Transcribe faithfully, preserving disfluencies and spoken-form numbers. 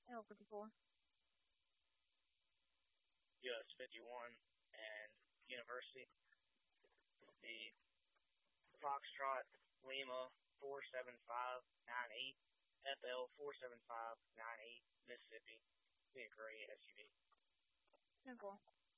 L fifty-four. U S fifty-one and University. The Foxtrot Lima four seven five nine eight, F L four seven five nine eight, Mississippi. Be a great S U V. Ten four.